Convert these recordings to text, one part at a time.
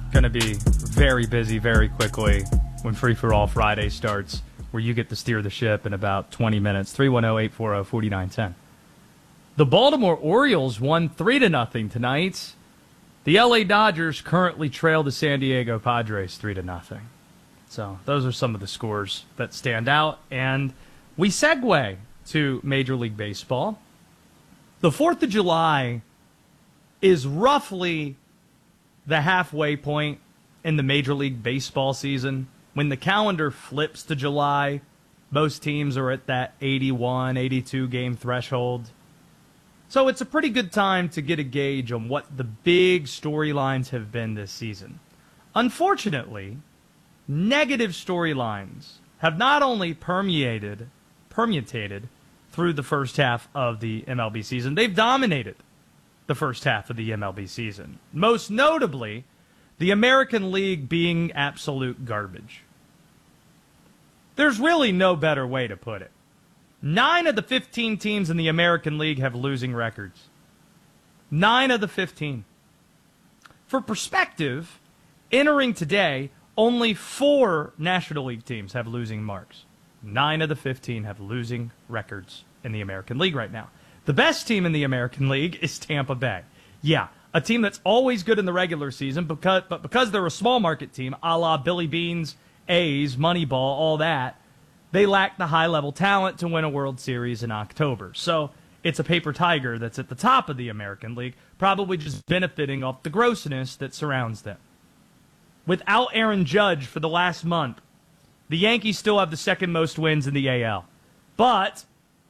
going to be very busy very quickly when Free For All Friday starts, where you get to steer the ship in about 20 minutes. 310-840-4910. The Baltimore Orioles won 3-0 tonight. The LA Dodgers currently trail the San Diego Padres 3-0. So those are some of the scores that stand out. And we segue to Major League Baseball. The 4th of July is roughly the halfway point in the Major League Baseball season. When the calendar flips to July, most teams are at that 81, 82 game threshold. So it's a pretty good time to get a gauge on what the big storylines have been this season. Unfortunately, negative storylines have not only permutated through the first half of the MLB season, they've dominated the first half of the MLB season. Most notably, the American League being absolute garbage. There's really no better way to put it. 9 of the 15 teams in the American League have losing records. 9 of the 15. For perspective, entering today, only 4 National League teams have losing marks. 9 of the 15 have losing records in the American League right now. The best team in the American League is Tampa Bay. Yeah, a team that's always good in the regular season, but because they're a small market team, a la Billy Beans, A's, Moneyball, all that, they lack the high-level talent to win a World Series in October. So it's a paper tiger that's at the top of the American League, probably just benefiting off the grossness that surrounds them. Without Aaron Judge for the last month, the Yankees still have the second most wins in the AL. But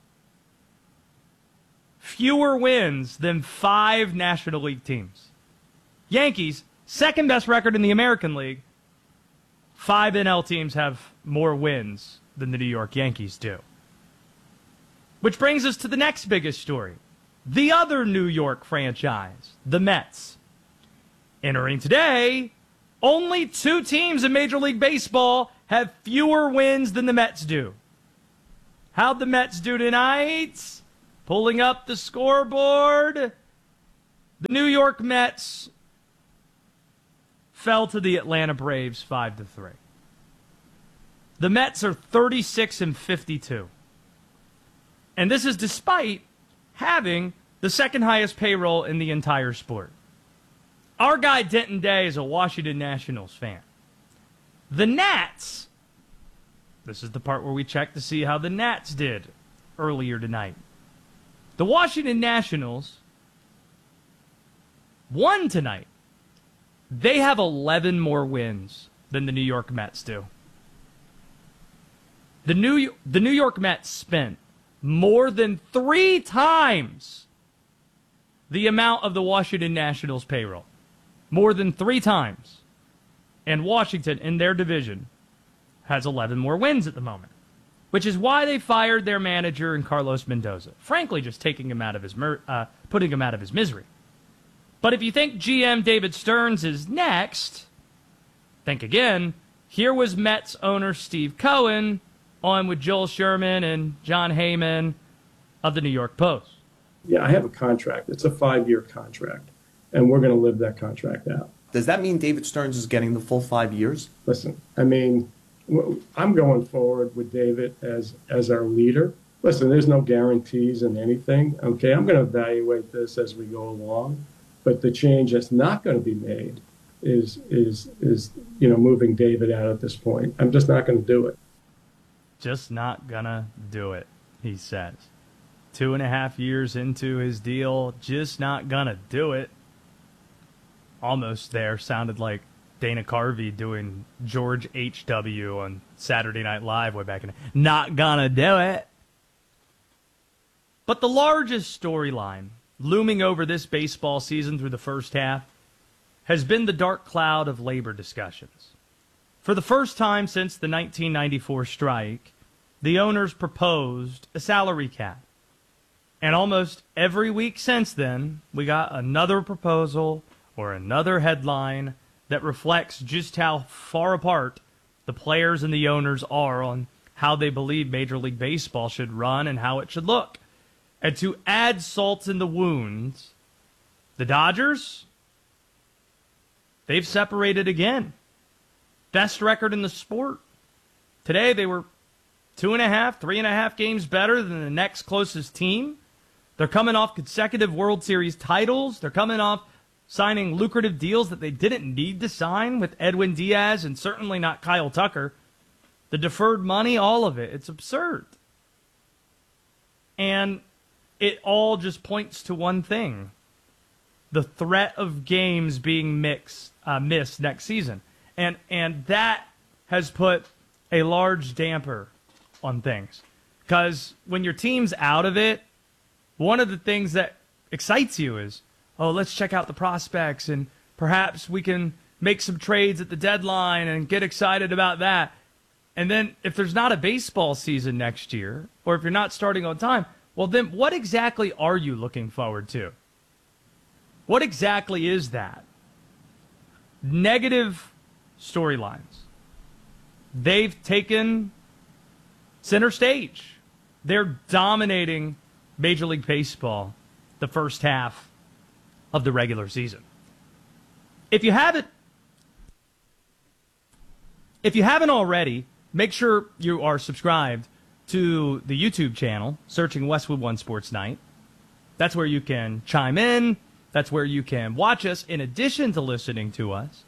fewer wins than 5 National League teams. Yankees, second best record in the American League. 5 NL teams have more wins than the New York Yankees do. Which brings us to the next biggest story. The other New York franchise, the Mets. Entering today, only 2 teams in Major League Baseball have fewer wins than the Mets do. How'd the Mets do tonight? Pulling up the scoreboard. The New York Mets fell to the Atlanta Braves 5-3. The Mets are 36-52. And this is despite having the second highest payroll in the entire sport. Our guy Denton Day is a Washington Nationals fan. The Nats, this is the part where we check to see how the Nats did earlier tonight. The Washington Nationals won tonight. They have 11 more wins than the New York Mets do. The New York Mets spent more than 3 times the amount of the Washington Nationals payroll. More than 3 times. And Washington, in their division, has 11 more wins at the moment. Which is why they fired their manager in Carlos Mendoza. Frankly, just taking him out of his putting him out of his misery. But if you think GM David Stearns is next, think again. Here was Mets owner Steve Cohen on with Joel Sherman and John Heyman of the New York Post. Yeah, I have a contract. It's a 5-year contract, and we're going to live that contract out. Does that mean David Stearns is getting the full 5 years? Listen, I mean, I'm going forward with David as our leader. Listen, there's no guarantees in anything. Okay, I'm going to evaluate this as we go along, but the change that's not going to be made is moving David out at this point. I'm just not going to do it. Just not gonna do it, he says. 2.5 years into his deal, just not gonna do it. Almost there. Sounded like Dana Carvey doing George H.W. on Saturday Night Live way back in. Not gonna do it. But the largest storyline looming over this baseball season through the first half has been the dark cloud of labor discussions. For the first time since the 1994 strike, the owners proposed a salary cap. And almost every week since then, we got another proposal or another headline that reflects just how far apart the players and the owners are on how they believe Major League Baseball should run and how it should look. And to add salt in the wounds, the Dodgers, they've separated again. Best record in the sport. Today they were 2.5, 3.5 games better than the next closest team. They're coming off consecutive World Series titles. They're coming off signing lucrative deals that they didn't need to sign with Edwin Diaz and certainly not Kyle Tucker. The deferred money, all of it. It's absurd. And it all just points to one thing. The threat of games being missed next season. And that has put a large damper on things. Because when your team's out of it, one of the things that excites you is, oh, let's check out the prospects and perhaps we can make some trades at the deadline and get excited about that. And then if there's not a baseball season next year, or if you're not starting on time, well, then what exactly are you looking forward to? What exactly is that? Negative storylines. They've taken center stage. They're dominating Major League Baseball the first half of the regular season. If you haven't already, make sure you are subscribed to the YouTube channel, searching Westwood One Sports Night. That's where you can chime in. That's where you can watch us in addition to listening to us.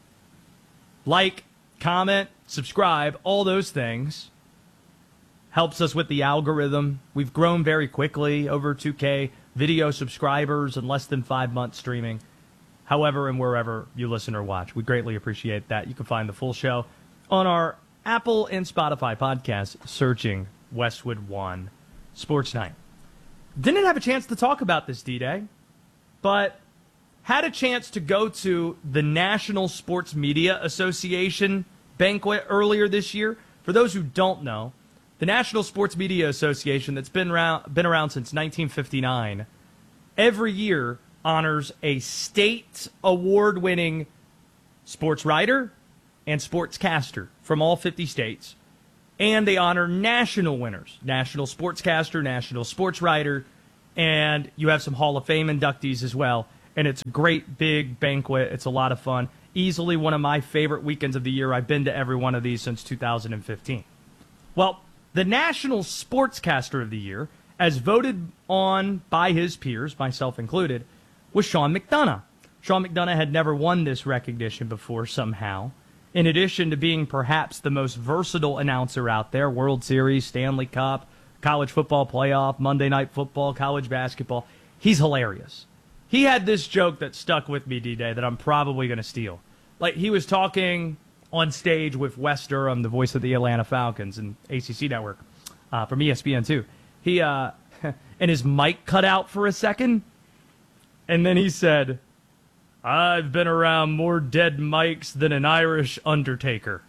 Like, comment, subscribe, all those things. Helps us with the algorithm. We've grown very quickly, over 2K video subscribers in less than 5 months streaming. However and wherever you listen or watch. We greatly appreciate that. You can find the full show on our Apple and Spotify podcasts, searching Westwood One Sports Night. Didn't have a chance to talk about this D-Day, but had a chance to go to the National Sports Media Association banquet earlier this year. For those who don't know, the National Sports Media Association, that's been around since 1959, every year honors a state award-winning sports writer and sportscaster from all 50 states. And they honor national winners, national sportscaster, national sports writer, and you have some Hall of Fame inductees as well. And it's a great big banquet. It's a lot of fun. Easily one of my favorite weekends of the year. I've been to every one of these since 2015. Well, the National Sportscaster of the Year, as voted on by his peers, myself included, was Sean McDonough. Sean McDonough had never won this recognition before somehow. In addition to being perhaps the most versatile announcer out there, World Series, Stanley Cup, college football playoff, Monday Night Football, college basketball, he's hilarious. He had this joke that stuck with me, D-Day, that I'm probably going to steal. Like, he was talking on stage with Wes Durham, the voice of the Atlanta Falcons and ACC Network, from ESPN2. He, and his mic cut out for a second, and then he said, "I've been around more dead mics than an Irish undertaker."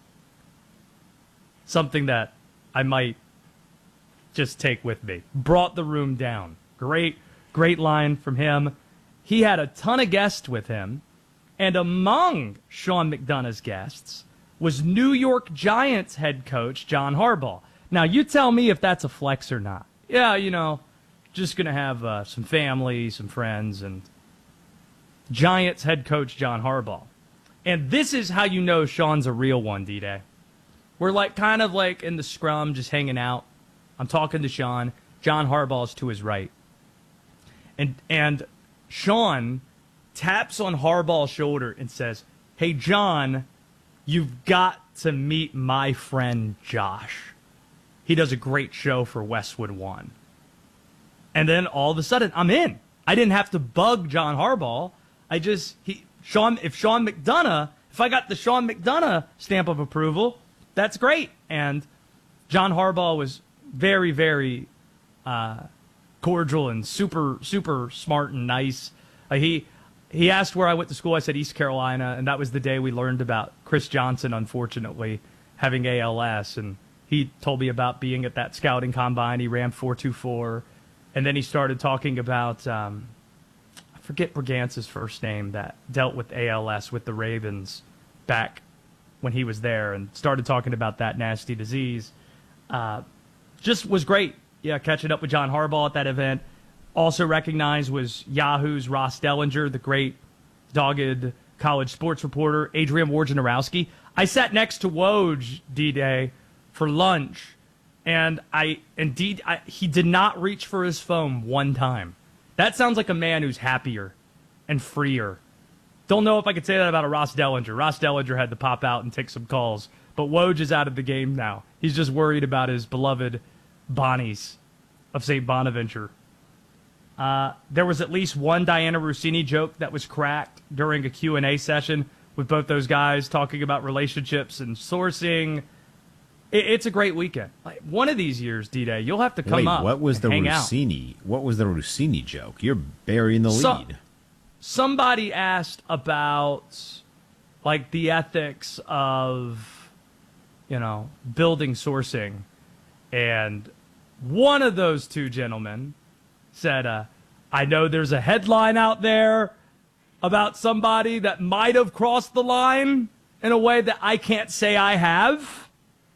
Something that I might just take with me. Brought the room down. Great line from him. He had a ton of guests with him, and among Sean McDonough's guests was New York Giants head coach John Harbaugh. Now, you tell me if that's a flex or not. Yeah, just going to have some family, some friends, and Giants head coach John Harbaugh. And this is how you know Sean's a real one, D-Day. We're kind of in the scrum, just hanging out. I'm talking to Sean. John Harbaugh's to his right. And Sean taps on Harbaugh's shoulder and says, "Hey, John, you've got to meet my friend Josh. He does a great show for Westwood One." And then all of a sudden, I'm in. I didn't have to bug John Harbaugh. If I got the Sean McDonough stamp of approval, that's great. And John Harbaugh was very, very cordial and super, super smart and nice. He asked where I went to school. I said East Carolina, and that was the day we learned about Chris Johnson, unfortunately, having ALS. And he told me about being at that scouting combine. He ran 4.24, and then he started talking about I forget Bragance's first name, that dealt with ALS with the Ravens back when he was there, and started talking about that nasty disease. Just was great. Yeah, catching up with John Harbaugh at that event. Also recognized was Yahoo's Ross Dellinger, the great dogged college sports reporter Adrian Wojnarowski. I sat next to Woj D-Day for lunch, and he did not reach for his phone one time. That sounds like a man who's happier and freer. Don't know if I could say that about a Ross Dellinger. Ross Dellinger had to pop out and take some calls, but Woj is out of the game now. He's just worried about his beloved Bonnies of St. Bonaventure. There was at least one Diana Rossini joke that was cracked during a Q&A session with both those guys talking about relationships and sourcing. It's a great weekend. Like, one of these years, D-Day, you'll have to come up. What was the hang Rossini? What was the Rossini joke? You're burying the lead. Somebody asked about like the ethics of, building sourcing, and one of those two gentlemen said, I know there's a headline out there about somebody that might have crossed the line in a way that I can't say I have.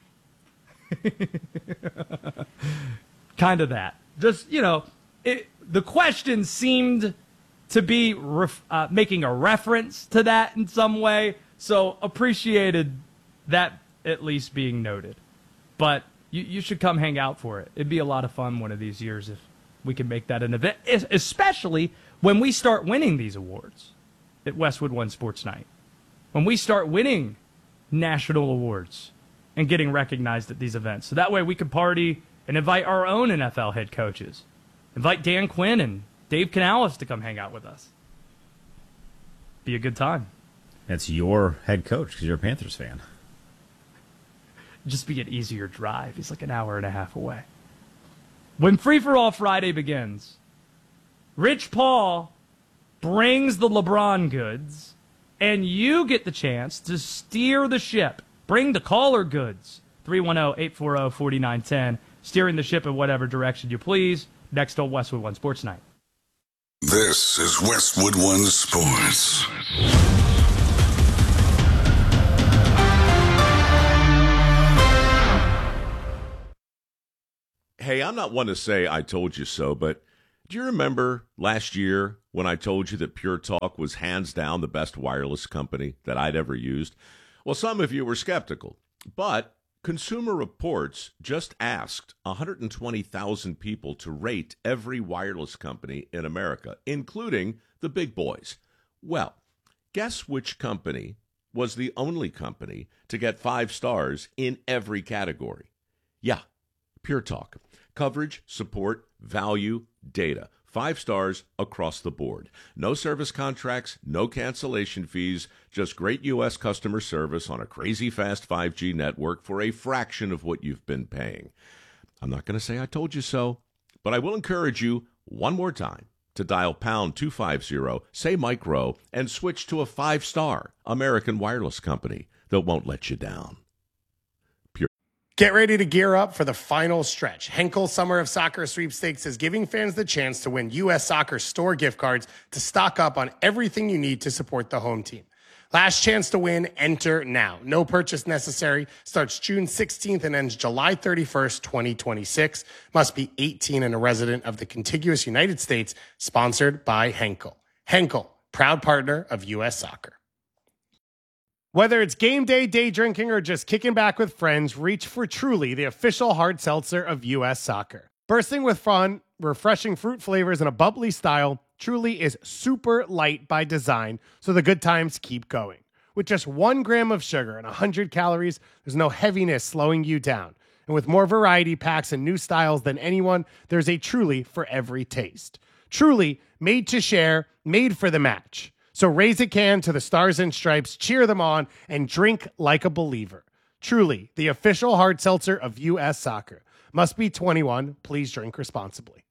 Kind of that. Just, the question seemed to be making a reference to that in some way, so appreciated that at least being noted. But you should come hang out for it. It'd be a lot of fun one of these years if we can make that an event, especially when we start winning these awards at Westwood One Sports Night. When we start winning national awards and getting recognized at these events. So that way we can party and invite our own NFL head coaches. Invite Dan Quinn and Dave Canales to come hang out with us. Be a good time. That's your head coach because you're a Panthers fan. Just be an easier drive. He's like an hour and a half away. When Free For All Friday begins, Rich Paul brings the LeBron goods, and you get the chance to steer the ship. Bring the caller goods. 310-840-4910. Steering the ship in whatever direction you please. Next on Westwood One Sports Night. This is Westwood One Sports. Hey, I'm not one to say I told you so, but do you remember last year when I told you that Pure Talk was hands down the best wireless company that I'd ever used? Well, some of you were skeptical, but Consumer Reports just asked 120,000 people to rate every wireless company in America, including the big boys. Well, guess which company was the only company to get 5 stars in every category? Yeah, Pure Talk. Coverage, support, value, data. 5 stars across the board. No service contracts, no cancellation fees, just great U.S. customer service on a crazy fast 5G network for a fraction of what you've been paying. I'm not going to say I told you so, but I will encourage you one more time to dial pound 250, say Mike Rowe, and switch to a 5-star American wireless company that won't let you down. Get ready to gear up for the final stretch. Henkel Summer of Soccer Sweepstakes is giving fans the chance to win U.S. Soccer store gift cards to stock up on everything you need to support the home team. Last chance to win, enter now. No purchase necessary. Starts June 16th and ends July 31st, 2026. Must be 18 and a resident of the contiguous United States. Sponsored by Henkel. Henkel, proud partner of U.S. Soccer. Whether it's game day, day drinking, or just kicking back with friends, reach for Truly, the official hard seltzer of U.S. Soccer. Bursting with fun, refreshing fruit flavors, and a bubbly style, Truly is super light by design, so the good times keep going. With just 1 gram of sugar and 100 calories, there's no heaviness slowing you down. And with more variety packs and new styles than anyone, there's a Truly for every taste. Truly, made to share, made for the match. So raise a can to the Stars and Stripes, cheer them on, and drink like a believer. Truly, the official hard seltzer of U.S. Soccer. Must be 21. Please drink responsibly.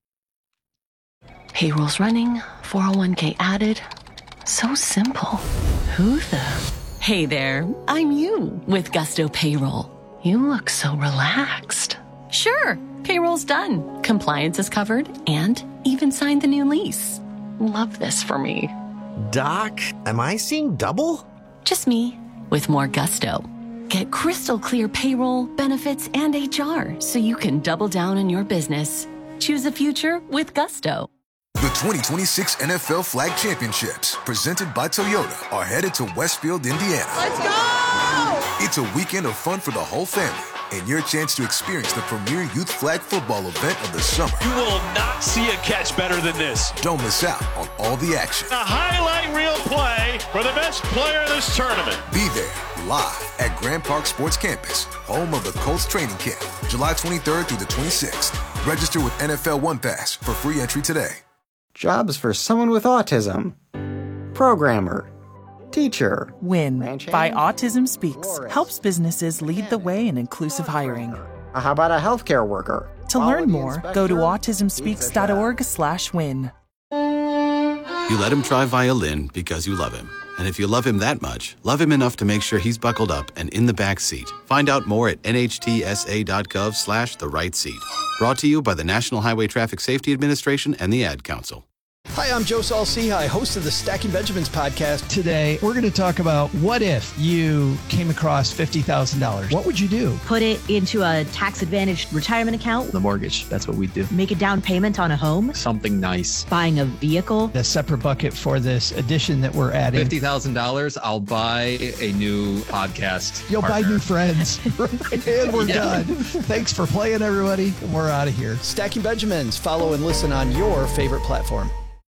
Payroll's running, 401k added. So simple. Who the? Hey there, I'm you with Gusto Payroll. You look so relaxed. Sure, payroll's done. Compliance is covered and even signed the new lease. Love this for me. Doc, am I seeing double? Just me, with more gusto. Get crystal clear payroll, benefits, and HR so you can double down on your business. Choose a future with Gusto. The 2026 NFL Flag Championships, presented by Toyota, are headed to Westfield, Indiana. Let's go! It's a weekend of fun for the whole family, and your chance to experience the premier youth flag football event of the summer. You will not see a catch better than this. Don't miss out on all the action. A highlight reel play for the best player of this tournament. Be there, live at Grand Park Sports Campus, home of the Colts training camp, July 23rd through the 26th. Register with NFL One Pass for free entry today. Jobs for someone with autism. Programmer. Teacher. WIN by Autism Speaks helps businesses lead the way in inclusive hiring. How about a healthcare worker? To learn more, go to autismspeaks.org/win. You let him try violin because you love him. And if you love him that much, love him enough to make sure he's buckled up and in the back seat. Find out more at nhtsa.gov/the-right-seat. Brought to you by the National Highway Traffic Safety Administration and the Ad Council. Hi, I'm Joe Saul-Sehy, host of the Stacking Benjamins podcast. Today, we're going to talk about what if you came across $50,000. What would you do? Put it into a tax-advantaged retirement account. The mortgage, that's what we do. Make a down payment on a home. Something nice. Buying a vehicle. A separate bucket for this addition that we're adding. $50,000, I'll buy a new podcast You'll partner. buy new friends. And we're done. Thanks for playing, everybody. We're out of here. Stacking Benjamins. Follow and listen on your favorite platform.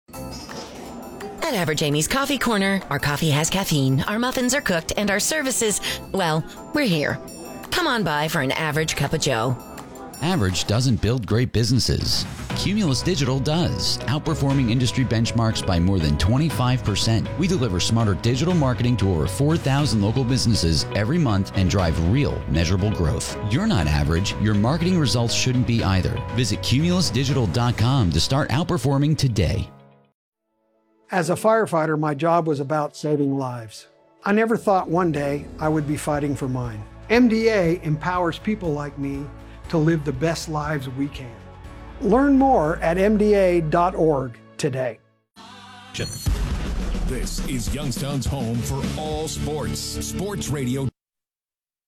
At Average Amy's Coffee Corner, our coffee has caffeine, our muffins are cooked, and our services, well, we're here. Come on by for an average cup of joe. Average doesn't build great businesses. Cumulus Digital does, outperforming industry benchmarks by more than 25%. We deliver smarter digital marketing to over 4,000 local businesses every month and drive real, measurable growth. You're not average. Your marketing results shouldn't be either. Visit cumulusdigital.com to start outperforming today. As a firefighter, my job was about saving lives. I never thought one day I would be fighting for mine. MDA empowers people like me to live the best lives we can. Learn more at MDA.org today. This is Youngstown's home for all sports. Sports Radio.